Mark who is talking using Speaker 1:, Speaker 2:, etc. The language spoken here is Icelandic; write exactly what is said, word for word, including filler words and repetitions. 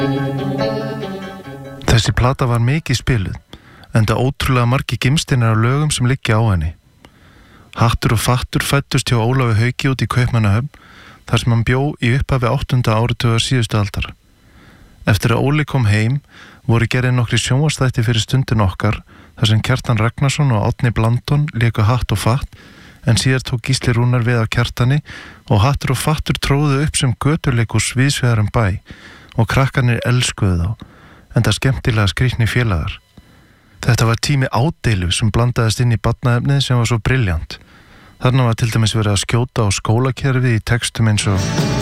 Speaker 1: Þessi plata var mikið spiluð, enda ótrúlega margir gimsteinar af lögum sem liggja á henni. Hattur og fattur fæddust hjá Ólafi Hauki út í Kaupmannahöfn, þar sem hann bjó í upphafi áttunda áratugar síðustu aldar. Eftir að Óli kom heim, voru gerðir nokkri sjónvarpsþættir fyrir Stundin okkar, þar sem Kjartan Ragnarsson og Árni Blandon léku Hatt og fatt, en síðar tók Gísli Rúnar við af Kjartani og Hattur og fattur tróðu upp sem göturleikhús víðsvegar um bæ og krakkarnir elskuðu þá, enda skemmtilega skrýtni félagar. Þetta var tími ádeilu sem blandaðist inn í barnaefnið sem var svo brilljant. Þarna var til dæmis verið að skjóta á skólakerfið í textum eins og